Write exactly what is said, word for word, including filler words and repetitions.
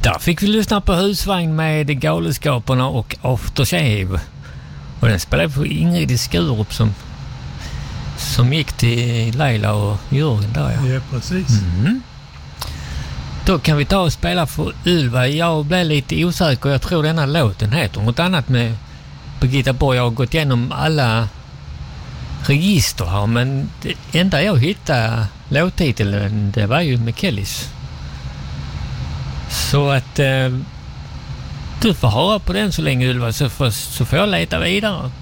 Där fick vi lyssna på Husvagn med Galenskaperna och Aftershave. Och den spelade på Ingrid i Skurup som, som gick till Leila och Jörgen där. Ja, ja precis. Mm. Då kan vi ta och spela för Ylva. Jag blev lite osäker. Jag tror denna låten heter något annat med Birgitta Borg. Jag har gått igenom alla register här, men det enda jag hittade låttiteln, det var ju med Kellys. Så att eh, du får höra på den så länge, Ylva, så får, så får jag leta vidare.